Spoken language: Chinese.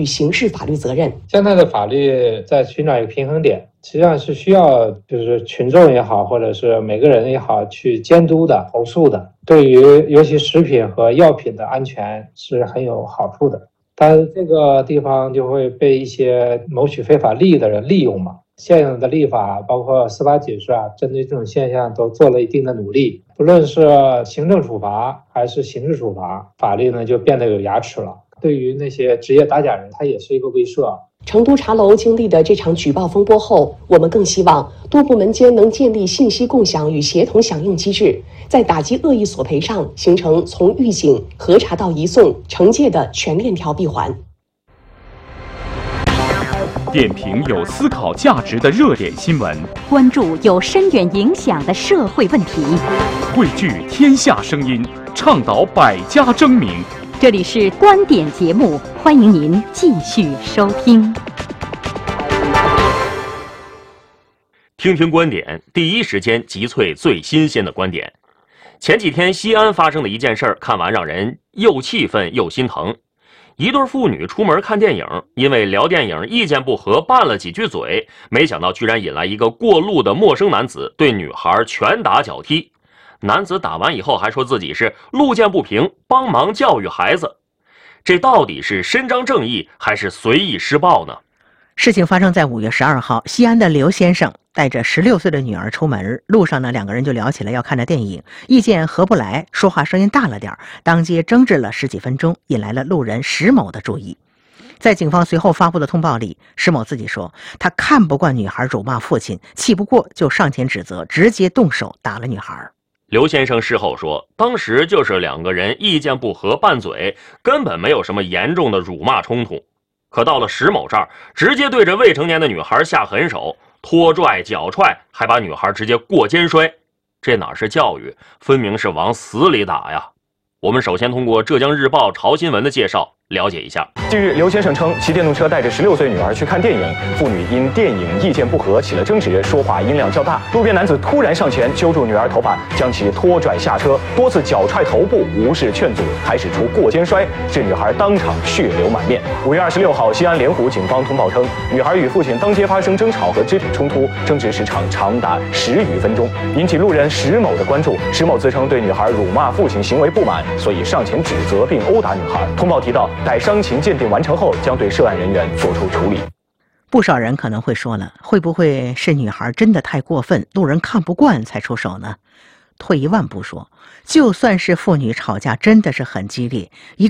刑事法律责任。 现在的法律在寻找一个平衡点，实际上是需要就是群众也好，或者是每个人也好去监督的、投诉的，对于尤其食品和药品的安全是很有好处的。但这个地方就会被一些谋取非法利益的人利用嘛。现有的立法包括司法解释针对这种现象都做了一定的努力，不论是行政处罚还是刑事处罚，法律呢就变得有牙齿了。对于那些职业打假人，它也是一个威慑。 成都茶楼经历的这场举报风波后，我们更希望多部门间能建立信息共享与协同响应机制，在打击恶意索赔上形成从预警、核查到移送、惩戒的全链条闭环。 点评有思考价值的热点新闻， 关注有深远影响的社会问题， 汇聚天下声音，倡导百家争鸣。 这里是观点节目，欢迎您继续收听。 听听观点，第一时间集萃最新鲜的观点。前几天西安发生的一件事儿，看完让人又气愤又心疼。一对父女出门看电影，因为聊电影意见不合，拌了几句嘴，没想到居然引来一个过路的陌生男子对女孩拳打脚踢。男子打完以后还说自己是路见不平，帮忙教育孩子。这到底是伸张正义还是随意施暴呢？ 事情发生在5月12号，西安的刘先生带着16岁的女儿出门，路上呢，2个人就聊起了要看的电影，意见合不来，说话声音大了点，当街争执了10几分钟，引来了路人石某的注意。在警方随后发布的通报里，石某自己说，他看不惯女孩辱骂父亲，气不过就上前指责，直接动手打了女孩。 刘先生事后说，当时就是2个人意见不合拌嘴，根本没有什么严重的辱骂冲突。可到了石某这儿，直接对着未成年的女孩下狠手，拖拽脚踹，还把女孩直接过肩摔，这哪是教育，分明是往死里打呀。我们首先通过浙江日报潮新闻的介绍了解一下。 近日，刘先生称骑电动车带着16岁女儿去看电影，父女因电影意见不合起了争执，说话音量较大。路边男子突然上前揪住女儿头发，将其拖拽下车，多次脚踹头部，无视劝阻，还使出过肩摔，致女孩当场血流满面。5月26号，西安莲湖警方通报称，女孩与父亲当街发生争吵和肢体冲突，争执时长达10余分钟，引起路人石某的关注。石某自称对女孩辱骂父亲行为不满，所以上前指责并殴打女孩。通报提到，待伤情鉴定完成后，将对涉案人员作出处理。 不少人可能会说了，会不会是女孩真的太过分，路人看不惯才出手呢？退一万步说，就算是父女吵架真的是很激烈，一